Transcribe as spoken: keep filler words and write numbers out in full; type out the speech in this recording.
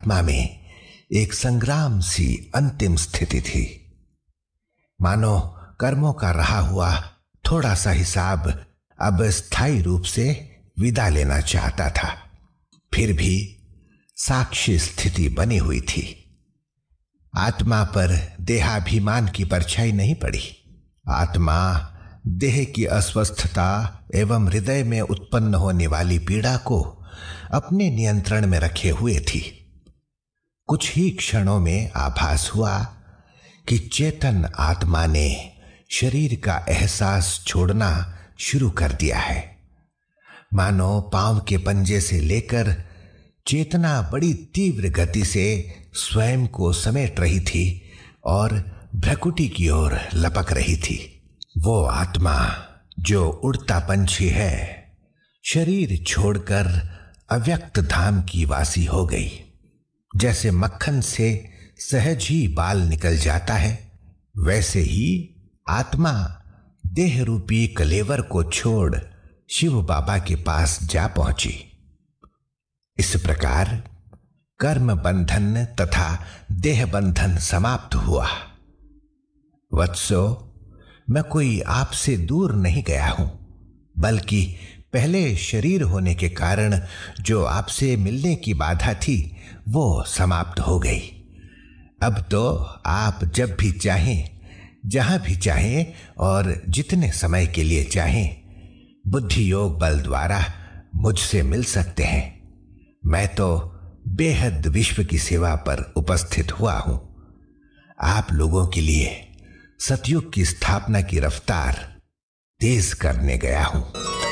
आत्मा में एक संग्राम सी अंतिम स्थिति थी। मानो कर्मों का रहा हुआ थोड़ा सा हिसाब अब स्थायी रूप से विदा लेना चाहता था। फिर भी साक्षी स्थिति बनी हुई थी। आत्मा पर देहाभिमान की परछाई नहीं पड़ी। आत्मा देह की अस्वस्थता एवं हृदय में उत्पन्न होने वाली पीड़ा को अपने नियंत्रण में रखे हुए थी। कुछ ही क्षणों में आभास हुआ कि चेतन आत्मा ने शरीर का एहसास छोड़ना शुरू कर दिया है। मानो पांव के पंजे से लेकर चेतना बड़ी तीव्र गति से स्वयं को समेट रही थी और भ्रकुटी की ओर लपक रही थी। वो आत्मा जो उड़ता पंछी है, शरीर छोड़कर अव्यक्त धाम की वासी हो गई। जैसे मक्खन से सहज ही बाल निकल जाता है, वैसे ही आत्मा देह रूपी कलेवर को छोड़ शिव बाबा के पास जा पहुंची। इस प्रकार कर्म बंधन तथा देह बंधन समाप्त हुआ। वत्सो, मैं कोई आपसे दूर नहीं गया हूं, बल्कि पहले शरीर होने के कारण जो आपसे मिलने की बाधा थी वो समाप्त हो गई। अब तो आप जब भी चाहें, जहां भी चाहें और जितने समय के लिए चाहें, बुद्धि योग बल द्वारा मुझसे मिल सकते हैं। मैं तो बेहद विश्व की सेवा पर उपस्थित हुआ हूं। आप लोगों के लिए सतयुग की स्थापना की रफ्तार तेज करने गया हूं।